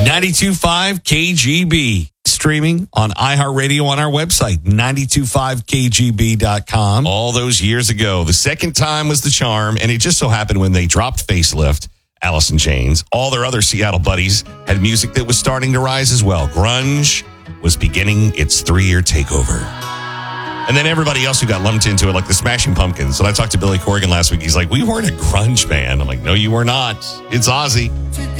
92.5 KGB. Streaming on iHeartRadio on our website, 925kgb.com. All those years ago, the second time was the charm, and it just so happened when they dropped Facelift, Alice in Chains, all their other Seattle buddies had music that was starting to rise as well. Grunge was beginning its 3-year takeover. And then everybody else who got lumped into it, like the Smashing Pumpkins. And I talked to Billy Corgan last week. He's like, we weren't a grunge band. I'm like, no, you were not. It's Ozzy.